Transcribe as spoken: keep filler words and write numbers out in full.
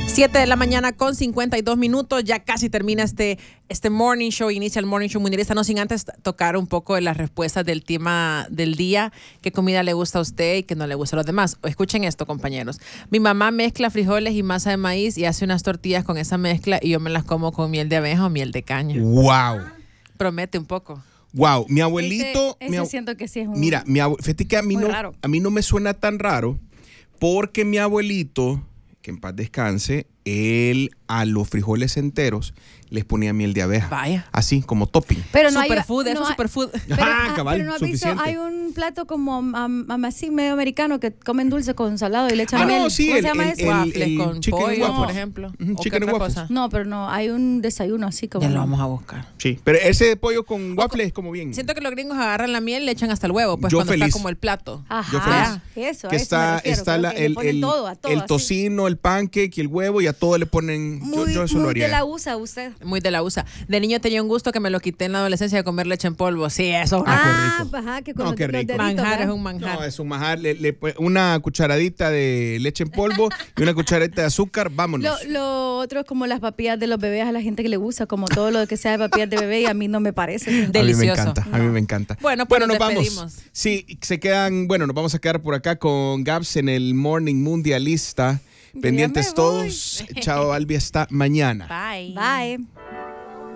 siete de la mañana con cincuenta y dos minutos, ya casi termina este, este morning show, inicia el morning show mundialista, no sin antes tocar un poco de las respuestas del tema del día, qué comida le gusta a usted y qué no le gusta a los demás. Escuchen esto, compañeros. Mi mamá mezcla frijoles y masa de maíz y hace unas tortillas con esa mezcla y yo me las como con miel de abeja o miel de caña. ¡Wow! Promete un poco. Wow, mi abuelito... Ese, mi ese abu- siento que sí es un... Mira, mi abue- fíjate que a mí, muy no, raro. a mí no me suena tan raro porque mi abuelito, que en paz descanse, él a los frijoles enteros les ponía miel de abeja. Vaya. Así, como topping. Pero no hay... Superfood, no eso es hay- superfood. Pero, Ah, ah, cabal, pero no has visto, suficiente. hay un plato como um, um, así medio americano que comen dulce con salado y le echan Ah, miel. no, sí, ¿Cómo el- se llama el- eso? el- Waffles con chicken pollo, waffles. por ejemplo. Ujú, ¿O qué chicken otra waffles. cosa? No, pero no, hay un desayuno así como... Ya lo vamos a buscar. Sí, pero ese pollo con waffles es como bien. Siento que los gringos agarran la miel y le echan hasta el huevo, pues Yo cuando feliz. está como el plato. Ajá, Yo feliz. eso, a que eso me está, refiero, está creo la- que le el, ponen el- todo, a todo, el así. tocino, el pancake y el huevo y a todo le ponen. Muy, yo, yo eso lo muy haría. de la U S A usted. Muy de la U S A. De niño tenía un gusto que me lo quité en la adolescencia de comer leche en polvo. Sí, eso. Ah, qué Ah, rico. ajá, que con No, los, qué los rico. deditos, manjar ¿verdad? es un manjar. No, es un manjar. Le- le pon- una cucharadita de leche en polvo y una cucharadita de azúcar. Vámonos. Lo, lo otro es como las papillas de los bebés a la gente que le gusta, como todo lo que sea de papillas de bebé y a mí no me parece. A mí me Delicioso. encanta, a mí me encanta. Bueno, pues nos nos despedimos. vamos. Sí, se quedan, bueno, nos vamos a quedar por acá con Gabs en el Morning Mundialista. Ya Pendientes me voy. todos. Chao, Albi, hasta mañana. Bye. Bye.